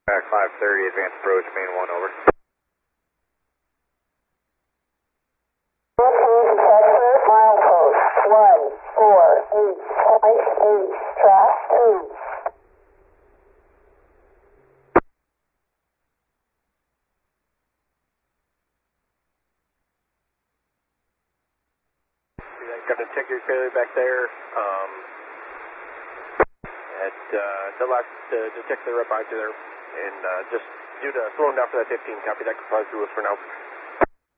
Back 530, advanced approach, main 1 over. Milepost 148.8, track 2. Got a ticket failure back there. The last detector right behind you there, and just due to slowing down for that 15, copy that. Comply through us for now.